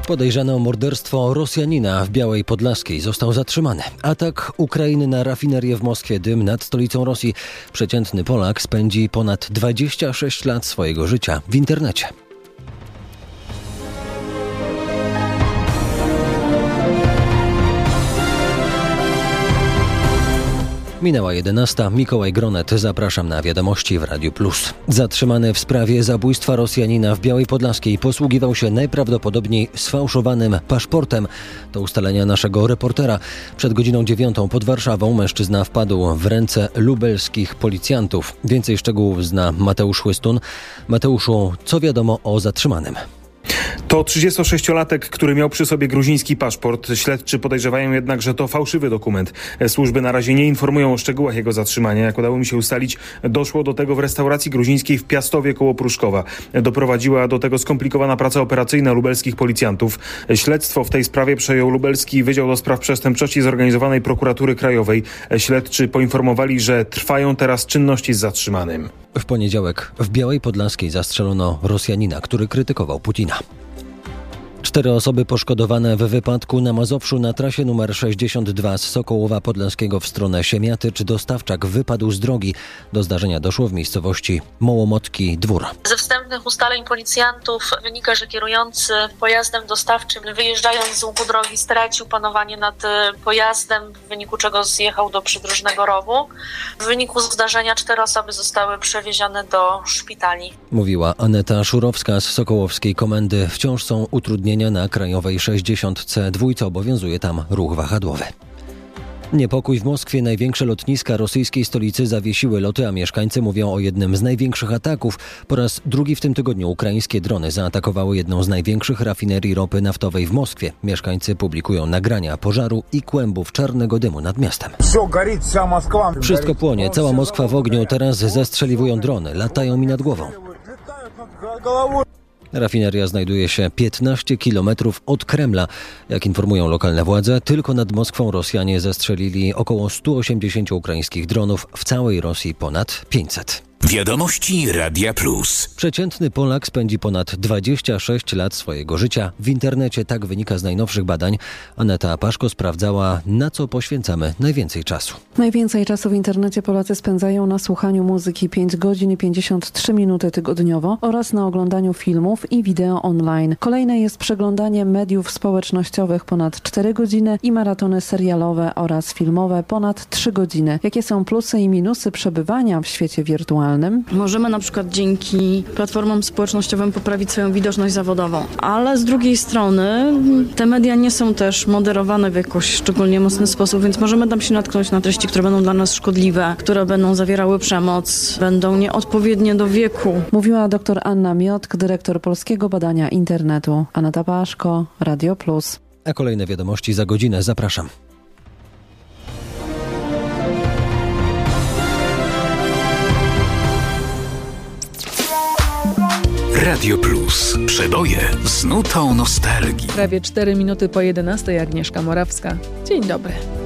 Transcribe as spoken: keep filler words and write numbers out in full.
Podejrzany o morderstwo Rosjanina w Białej Podlaskiej został zatrzymany. Atak Ukrainy na rafinerię w Moskwie, dym nad stolicą Rosji. Przeciętny Polak spędzi ponad dwadzieścia sześć lat swojego życia w internecie. Minęła jedenasta. Mikołaj Gronet. Zapraszam na wiadomości w Radiu Plus. Zatrzymany w sprawie zabójstwa Rosjanina w Białej Podlaskiej posługiwał się najprawdopodobniej sfałszowanym paszportem. To ustalenia naszego reportera. Przed godziną dziewiątą pod Warszawą mężczyzna wpadł w ręce lubelskich policjantów. Więcej szczegółów zna Mateusz Łystun. Mateuszu, co wiadomo o zatrzymanym? To trzydziestosześciolatek, który miał przy sobie gruziński paszport. Śledczy podejrzewają jednak, że to fałszywy dokument. Służby na razie nie informują o szczegółach jego zatrzymania. Jak udało mi się ustalić, doszło do tego w restauracji gruzińskiej w Piastowie koło Pruszkowa. Doprowadziła do tego skomplikowana praca operacyjna lubelskich policjantów. Śledztwo w tej sprawie przejął lubelski Wydział do Spraw Przestępczości Zorganizowanej Prokuratury Krajowej. Śledczy poinformowali, że trwają teraz czynności z zatrzymanym. W poniedziałek w Białej Podlaskiej zastrzelono Rosjanina, który krytykował Putina. Cztery osoby poszkodowane w wypadku na Mazowszu na trasie nr sześćdziesiąt dwa z Sokołowa Podlaskiego w stronę Siemiatycz. Dostawczak wypadł z drogi. Do zdarzenia doszło w miejscowości Mołomotki Dwór. Ze wstępnych ustaleń policjantów wynika, że kierujący pojazdem dostawczym, wyjeżdżając z łuku drogi, stracił panowanie nad pojazdem, w wyniku czego zjechał do przydrożnego rowu. W wyniku zdarzenia cztery osoby zostały przewiezione do szpitali. Mówiła Aneta Szurowska z Sokołowskiej Komendy. Wciąż są utrudnienia na krajowej sześćdziesiąt dwa. Obowiązuje tam ruch wahadłowy. Niepokój w Moskwie. Największe lotniska rosyjskiej stolicy zawiesiły loty, a mieszkańcy mówią o jednym z największych ataków. Po raz drugi w tym tygodniu ukraińskie drony zaatakowały jedną z największych rafinerii ropy naftowej w Moskwie. Mieszkańcy publikują nagrania pożaru i kłębów czarnego dymu nad miastem. Wszystko płonie, cała Moskwa w ogniu. Teraz zestrzeliwują drony, latają mi nad głową. Rafineria znajduje się piętnaście kilometrów od Kremla. Jak informują lokalne władze, tylko nad Moskwą Rosjanie zestrzelili około sto osiemdziesiąt ukraińskich dronów, w całej Rosji ponad pięćset. Wiadomości Radia Plus. Przeciętny Polak spędzi ponad dwadzieścia sześć lat swojego życia w internecie. Tak wynika z najnowszych badań. Aneta Paszko sprawdzała, na co poświęcamy najwięcej czasu. Najwięcej czasu w internecie Polacy spędzają na słuchaniu muzyki pięć godzin i pięćdziesiąt trzy minuty tygodniowo oraz na oglądaniu filmów i wideo online. Kolejne jest przeglądanie mediów społecznościowych ponad cztery godziny i maratony serialowe oraz filmowe ponad trzy godziny. Jakie są plusy i minusy przebywania w świecie wirtualnym? Możemy na przykład dzięki platformom społecznościowym poprawić swoją widoczność zawodową, ale z drugiej strony te media nie są też moderowane w jakoś szczególnie mocny sposób, więc możemy tam się natknąć na treści, które będą dla nas szkodliwe, które będą zawierały przemoc, będą nieodpowiednie do wieku. Mówiła dr Anna Miotk, dyrektor Polskiego Badania Internetu. Aneta Paszko, Radio Plus. A kolejne wiadomości za godzinę. Zapraszam. Radio Plus. Przeboje z nutą nostalgii. Prawie cztery minuty po jedenastej. Agnieszka Morawska. Dzień dobry.